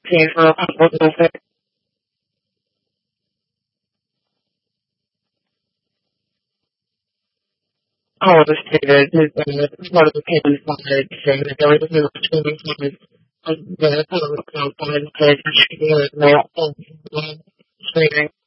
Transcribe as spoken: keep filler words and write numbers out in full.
paying for a couple of those. I was stated his uh, part of the payment side saying that there was no streaming service of the public outside the page, which is more streaming.